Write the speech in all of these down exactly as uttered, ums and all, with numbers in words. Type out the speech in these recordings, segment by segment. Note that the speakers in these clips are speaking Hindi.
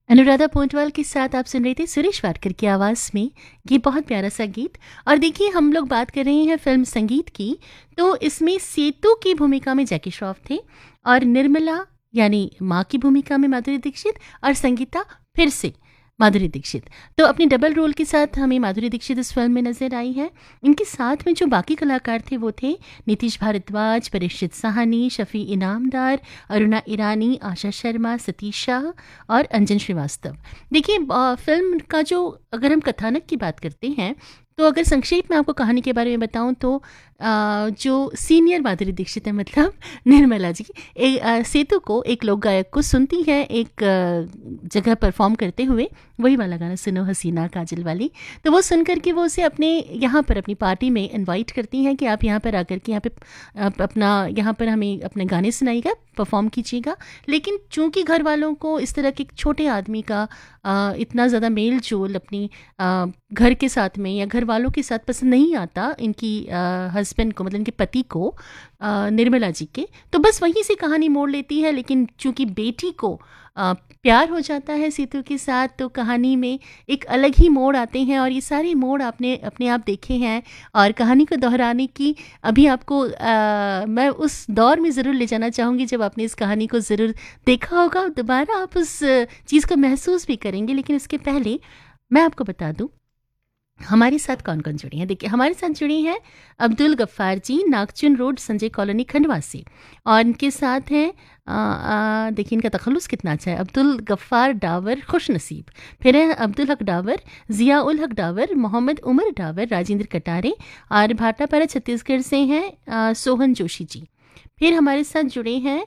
अनुराधा पोंटवाल के साथ आप सुन रहे थे सुरेश वाडकर की आवाज़ में ये बहुत प्यारा सा गीत। और देखिए, हम लोग बात कर रहे हैं फिल्म संगीत की, तो इसमें सेतु की भूमिका में जैकी श्रॉफ थे और निर्मला यानी माँ की भूमिका में माधुरी दीक्षित और संगीता फिर से माधुरी दीक्षित। तो अपने डबल रोल के साथ हमें माधुरी दीक्षित इस फिल्म में नजर आई है। इनके साथ में जो बाकी कलाकार थे वो थे नीतीश भारद्वाज, परीक्षित साहनी, शफी इनामदार, अरुणा ईरानी, आशा शर्मा, सतीश शाह और अंजन श्रीवास्तव। देखिए, फिल्म का जो अगर हम कथानक की बात करते हैं तो अगर संक्षेप में आपको कहानी के बारे में बताऊं तो आ, जो सीनियर माधुरी दीक्षित है, मतलब निर्मला जी, एक आ, सेतु को एक लोक गायक को सुनती है एक आ, जगह परफॉर्म करते हुए, वही वाला गाना सुनो हसीना काजल वाली। तो वो सुन करके वो उसे अपने यहाँ पर अपनी पार्टी में इनवाइट करती हैं कि आप यहाँ पर आकर के यहाँ पे आप अपना यहाँ पर हमें अपने गाने सुनाइएगा, परफॉर्म कीजिएगा। लेकिन चूंकि घर वालों को इस तरह के छोटे आदमी का आ, इतना ज़्यादा मेल जोल अपनी आ, घर के साथ में या घर वालों के साथ पसंद नहीं आता, इनकी हस्बैंड को, मतलब इनके पति को, आ, निर्मला जी के, तो बस वहीं से कहानी मोड़ लेती है। लेकिन चूंकि बेटी को आ, प्यार हो जाता है सेतु के साथ, तो कहानी में एक अलग ही मोड़ आते हैं। और ये सारे मोड़ आपने अपने आप देखे हैं और कहानी को दोहराने की अभी आपको आ, मैं उस दौर में ज़रूर ले जाना चाहूँगी जब आपने इस कहानी को ज़रूर देखा होगा। दोबारा आप उस चीज़ को महसूस भी करेंगे। लेकिन उसके पहले मैं आपको बता दूं हमारे साथ कौन कौन जुड़ी हैं। देखिए, हमारे साथ जुड़ी हैं अब्दुल गफ्फार जी, नागचुन रोड, संजय कॉलोनी, खंडवा से। और इनके साथ हैं, देखिए इनका तखल्लुस कितना अच्छा है, अब्दुल गफ्फार डावर खुश नसीब। फिर है अब्दुल हक डावर, जिया उल हक डावर, मोहम्मद उमर डावर, राजेंद्र कटारे। और भाटापारा छत्तीसगढ़ से हैं सोहन जोशी जी। फिर हमारे साथ जुड़े हैं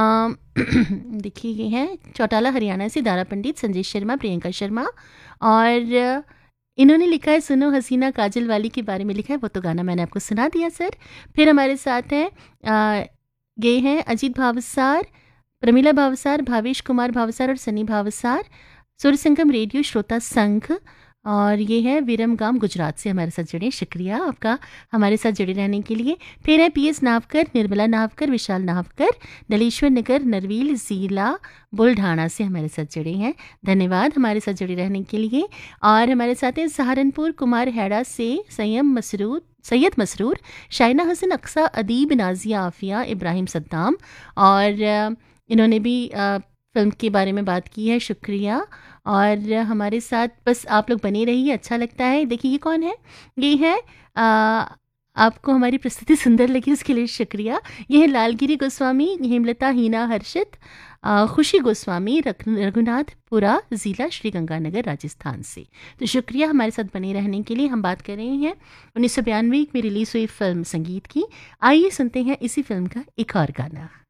देखिए ये हैं चौटाला हरियाणा से दारा पंडित, संजय शर्मा, प्रियंका शर्मा। और इन्होंने लिखा है सुनो हसीना काजल वाली के बारे में लिखा है, वो तो गाना मैंने आपको सुना दिया सर। फिर हमारे साथ हैं ये हैं अजीत भावसार, प्रमिला भावसार, भावेश कुमार भावसार और सनी भावसार, सूर्य संगम रेडियो श्रोता संघ। और ये है विरमगाम गुजरात से हमारे साथ जुड़े, शुक्रिया आपका हमारे साथ जुड़े रहने के लिए। फिर है पी एस नावकर, निर्मला नावकर, विशाल नावकर, दलेश्वर नगर, नरवील जिला बुल्ढाना से हमारे साथ जुड़े हैं, धन्यवाद हमारे साथ जुड़े रहने के लिए। और हमारे साथ हैं सहारनपुर कुमार हैड़ा से सैयम मसरूर सैयद मसरूर, शाइना हसन, अक्सा अदीब, नाजिया आफिया, इब्राहिम सद्दाम। और इन्होंने भी फिल्म के बारे में बात की है, शुक्रिया। और हमारे साथ बस आप लोग बने रहिए, अच्छा लगता है। देखिए ये कौन है, ये है आ, आपको हमारी प्रस्तुति सुंदर लगी उसके लिए शुक्रिया। ये है लालगिरी गोस्वामी, हेमलता, हीना, हर्षित, खुशी गोस्वामी, रघुनाथपुरा जिला, श्री गंगानगर, राजस्थान से। तो शुक्रिया हमारे साथ बने रहने के लिए। हम बात कर रहे हैं उन्नीस सौ बयानवे में रिलीज़ हुई फिल्म संगीत की। आइए सुनते हैं इसी फिल्म का एक और गाना।